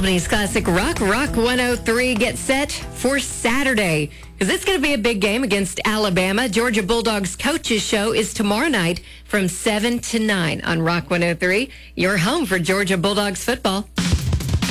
Albany's Classic Rock 103. Get set for Saturday because it's going to be a big game against Alabama. Georgia Bulldogs Coaches Show is tomorrow night from 7 to 9 on Rock 103. Your home for Georgia Bulldogs football.